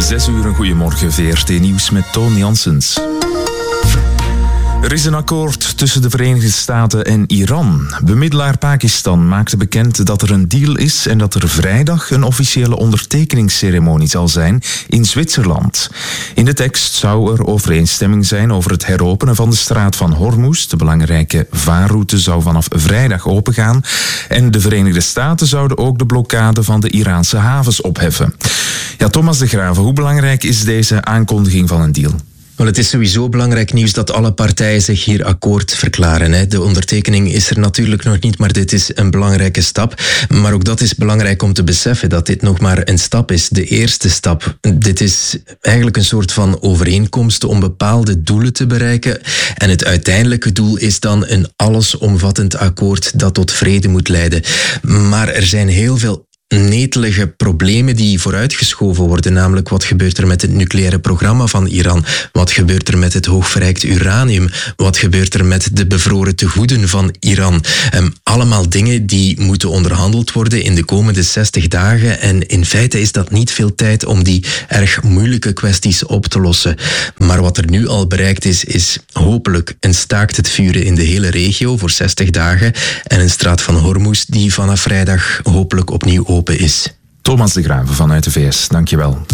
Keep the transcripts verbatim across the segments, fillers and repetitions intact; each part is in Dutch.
Zes uur, een goedemorgen, V R T Nieuws met Toon Janssens. Er is een akkoord tussen de Verenigde Staten en Iran. Bemiddelaar Pakistan maakte bekend dat er een deal is en dat er vrijdag een officiële ondertekeningsceremonie zal zijn in Zwitserland. In de tekst zou er overeenstemming zijn over het heropenen van de straat van Hormuz. De belangrijke vaarroute zou vanaf vrijdag opengaan. En de Verenigde Staten zouden ook de blokkade van de Iraanse havens opheffen. Ja, Thomas de Graeve, hoe belangrijk is deze aankondiging van een deal? Wel, het is sowieso belangrijk nieuws dat alle partijen zich hier akkoord verklaren. Hè. De ondertekening is er natuurlijk nog niet, maar dit is een belangrijke stap. Maar ook dat is belangrijk om te beseffen, dat dit nog maar een stap is. De eerste stap. Dit is eigenlijk een soort van overeenkomst om bepaalde doelen te bereiken. En het uiteindelijke doel is dan een allesomvattend akkoord dat tot vrede moet leiden. Maar er zijn heel veel netelige problemen die vooruitgeschoven worden, namelijk wat gebeurt er met het nucleaire programma van Iran, wat gebeurt er met het hoogverrijkt uranium, wat gebeurt er met de bevroren tegoeden van Iran. Um, allemaal dingen die moeten onderhandeld worden in de komende zestig dagen en in feite is dat niet veel tijd om die erg moeilijke kwesties op te lossen. Maar wat er nu al bereikt is, is hopelijk een staakt het vuren in de hele regio voor zestig dagen en een straat van Hormuz die vanaf vrijdag hopelijk opnieuw open is. Thomas de Graeve vanuit de V S, dankjewel.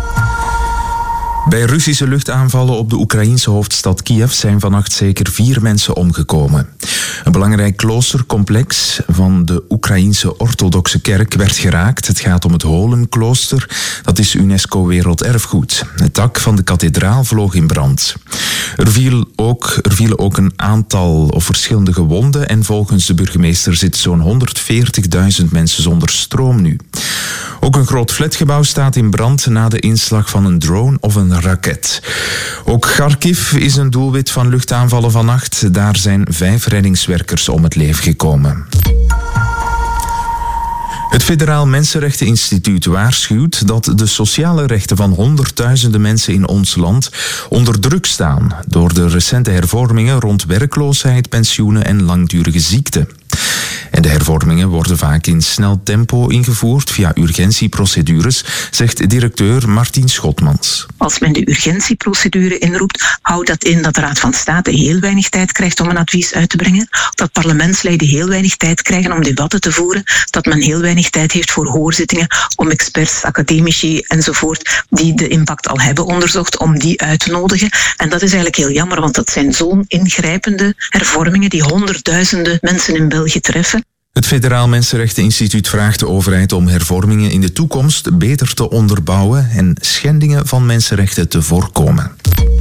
Bij Russische luchtaanvallen op de Oekraïense hoofdstad Kiev zijn vannacht zeker vier mensen omgekomen. Een belangrijk kloostercomplex van de Oekraïense orthodoxe kerk werd geraakt. Het gaat om het Holenklooster, dat is UNESCO Werelderfgoed. Het dak van de kathedraal vloog in brand. Er, viel ook, er vielen ook een aantal of verschillende gewonden en volgens de burgemeester zitten zo'n honderdveertigduizend mensen zonder stroom nu. Ook een groot flatgebouw staat in brand na de inslag van een drone of een raket. Ook Kharkiv is een doelwit van luchtaanvallen vannacht. Daar zijn vijf reddingswerkers om het leven gekomen. Het Federaal Mensenrechteninstituut waarschuwt dat de sociale rechten van honderdduizenden mensen in ons land onder druk staan door de recente hervormingen rond werkloosheid, pensioenen en langdurige ziekte. En de hervormingen worden vaak in snel tempo ingevoerd via urgentieprocedures, zegt directeur Martien Schotmans. Als men de urgentieprocedure inroept, houdt dat in dat de Raad van State heel weinig tijd krijgt om een advies uit te brengen, dat parlementsleden heel weinig tijd krijgen om debatten te voeren, dat men heel weinig tijd heeft voor hoorzittingen om experts, academici enzovoort die de impact al hebben onderzocht, om die uit te nodigen. En dat is eigenlijk heel jammer, want dat zijn zo'n ingrijpende hervormingen die honderdduizenden mensen in België treffen. Het Federaal Mensenrechteninstituut vraagt de overheid om hervormingen in de toekomst beter te onderbouwen en schendingen van mensenrechten te voorkomen.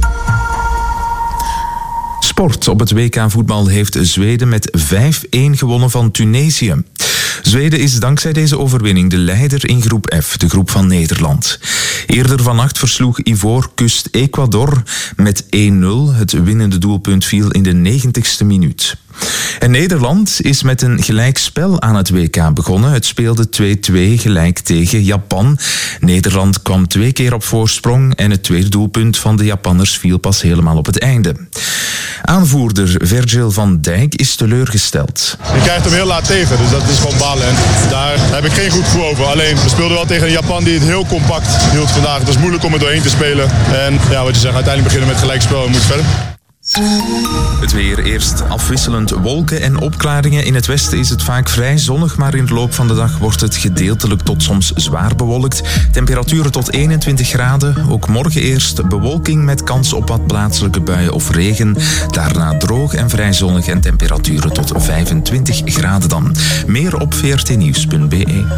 Sport. Op het W K voetbal heeft Zweden met vijf-een gewonnen van Tunesië. Zweden is dankzij deze overwinning de leider in groep F, de groep van Nederland. Eerder vannacht versloeg Ivoorkust Ecuador met één nul. Het winnende doelpunt viel in de negentigste minuut. En Nederland is met een gelijkspel aan het W K begonnen. Het speelde twee-twee gelijk tegen Japan. Nederland kwam twee keer op voorsprong en het tweede doelpunt van de Japanners viel pas helemaal op het einde. Aanvoerder Virgil van Dijk is teleurgesteld. Je krijgt hem heel laat tegen, dus dat is gewoon balen. En daar heb ik geen goed gevoel over. Alleen, we speelden wel tegen een Japan die het heel compact hield vandaag. Het was moeilijk om er doorheen te spelen. En ja, wat je zegt, uiteindelijk beginnen met gelijkspel en moet verder. Het weer, eerst afwisselend wolken en opklaringen. In het westen is het vaak vrij zonnig, maar in de loop van de dag wordt het gedeeltelijk tot soms zwaar bewolkt. Temperaturen tot eenentwintig graden. Ook morgen eerst bewolking met kans op wat plaatselijke buien of regen. Daarna droog en vrij zonnig en temperaturen tot vijfentwintig graden dan. Meer op v r t nieuws punt b e.